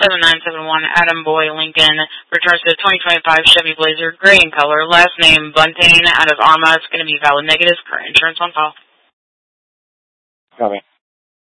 7971 Adam Boy Lincoln returns to the 2025 Chevy Blazer, gray in color. Last name Bunting out of Arma. It's going to be valid negatives. Current insurance on file. Copy.